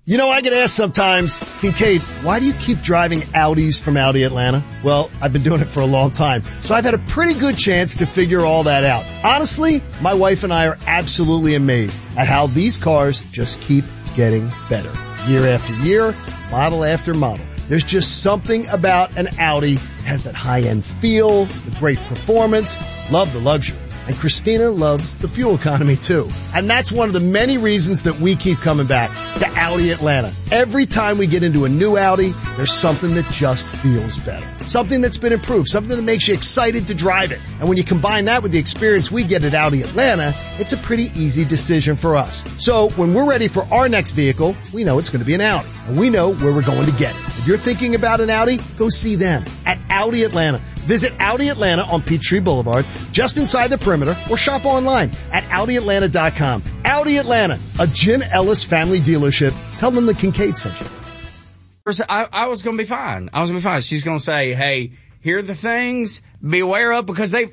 You know, I get asked sometimes, Kincaid, why do you keep driving Audis from Audi Atlanta? Well, I've been doing it for a long time, so I've had a pretty good chance to figure all that out. Honestly, my wife and I are absolutely amazed at how these cars just keep getting better. Year after year, model after model. There's just something about an Audi. It has that high-end feel, the great performance, love the luxury. And Christina loves the fuel economy too. And that's one of the many reasons that we keep coming back to Audi Atlanta. Every time we get into a new Audi, there's something that just feels better. Something that's been improved, something that makes you excited to drive it. And when you combine that with the experience we get at Audi Atlanta, it's a pretty easy decision for us. So when we're ready for our next vehicle, we know it's going to be an Audi. And we know where we're going to get it. If you're thinking about an Audi, go see them at Audi Atlanta. Visit Audi Atlanta on Peachtree Boulevard, just inside the perimeter, or shop online at AudiAtlanta.com. Audi Atlanta, a Jim Ellis family dealership. Tell them the Kincaid sent you. I was going to be fine. She's going to say, hey, here are the things, be aware of, because the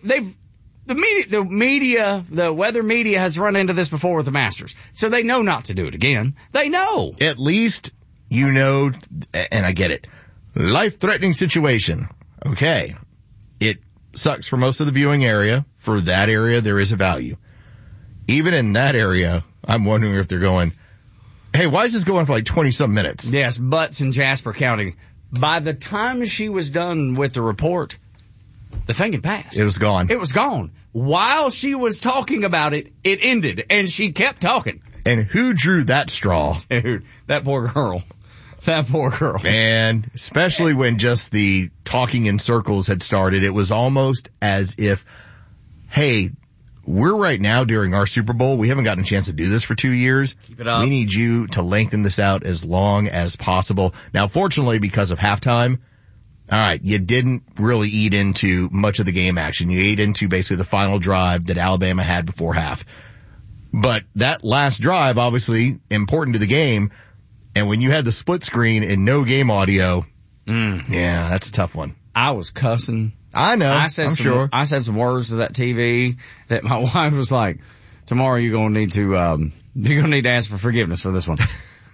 weather media has run into this before with the Masters. So they know not to do it again. They know. At least you know, and I get it, life-threatening situation. Okay. It sucks for most of the viewing area. For that area, there is a value. Even in that area, I'm wondering if they're going, hey, why is this going for like 20-some minutes? Yes, Butts in Jasper County. By the time she was done with the report, the thing had passed. It was gone. It was gone. While she was talking about it, it ended, and she kept talking. And who drew that straw? Dude, that poor girl. That poor girl. Man, especially when just the talking in circles had started, it was almost as if, hey, we're right now during our Super Bowl. We haven't gotten a chance to do this for 2 years. Keep it up. We need you to lengthen this out as long as possible. Now, fortunately, because of halftime, all right, you didn't really eat into much of the game action. You ate into basically the final drive that Alabama had before half. But that last drive, obviously important to the game. And when you had the split screen and no game audio, yeah, that's a tough one. I was cussing. I know. I'm sure. I said some words to that TV that my wife was like, tomorrow you're going to need to ask for forgiveness for this one.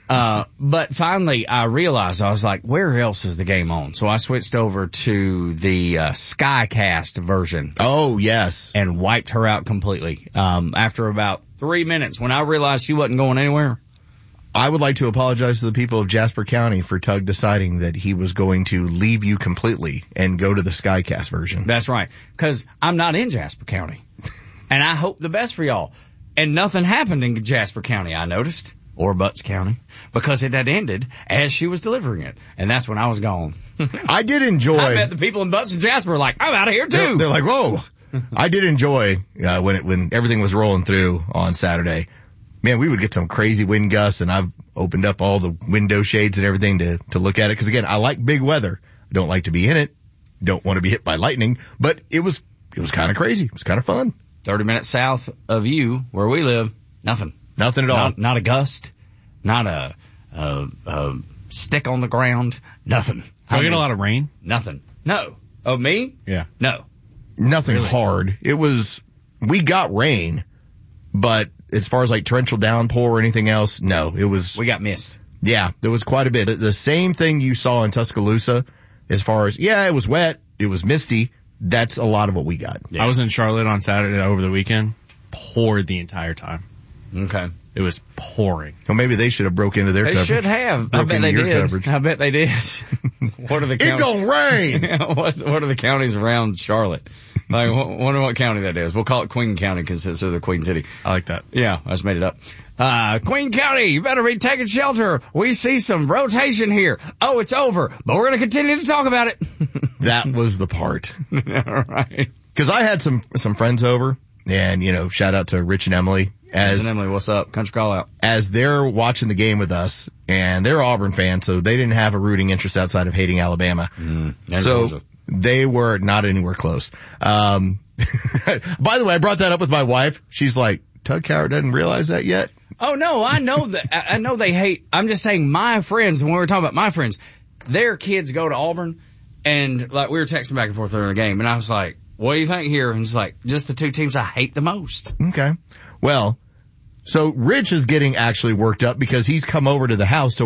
But finally I realized, I was like, where else is the game on? So I switched over to the Skycast version. Oh, yes. And wiped her out completely. After about 3 minutes, when I realized she wasn't going anywhere. I would like to apologize to the people of Jasper County for Tug deciding that he was going to leave you completely and go to the Skycast version. That's right. Because I'm not in Jasper County. And I hope the best for y'all. And nothing happened in Jasper County, I noticed. Or Butts County. Because it had ended as she was delivering it. And that's when I was gone. I did enjoy. I bet the people in Butts and Jasper were like, I'm out of here too. They're like, whoa. I did enjoy when everything was rolling through on Saturday. Man, we would get some crazy wind gusts, and I've opened up all the window shades and everything to look at it. Because again, I like big weather. I don't like to be in it. Don't want to be hit by lightning. But it was kind of crazy. It was kind of fun. 30 minutes south of you, where we live, nothing. Nothing at all. Not a gust. Not a stick on the ground. Nothing. Do I get a lot of rain? Nothing. No. Oh, me? Yeah. No. Nothing really hard. We got rain, but as far as like torrential downpour or anything else, no, we got mist. Yeah, there was quite a bit. The same thing you saw in Tuscaloosa as far as, yeah, it was wet, it was misty. That's a lot of what we got. Yeah. I was in Charlotte on Saturday over the weekend. Poured the entire time. Okay. It was pouring. Well, maybe they should have broke into their coverage. They should have. I bet they did. Coverage. I bet they did. What are the counties? It gonna rain! What are the counties around Charlotte? Like, wonder what county that is. We'll call it Queen County because it's the Queen City. I like that. Yeah, I just made it up. Queen County, you better be taking shelter. We see some rotation here. Oh, it's over, but we're going to continue to talk about it. That was the part. All right. Because I had some friends over, and, shout out to Rich and Emily. Rich and Emily, what's up? Country call out. As they're watching the game with us, and they're Auburn fans, so they didn't have a rooting interest outside of hating Alabama. So Georgia. They were not anywhere close. By the way, I brought that up with my wife. She's like, Tug Coward doesn't realize that yet. Oh, no, I know that. I know they hate. I'm just saying my friends, when we were talking about my friends, their kids go to Auburn, and like we were texting back and forth during the game, and I was like, what do you think here? And it's like, just the two teams I hate the most. Okay. Well, so Rich is getting actually worked up because he's come over to the house to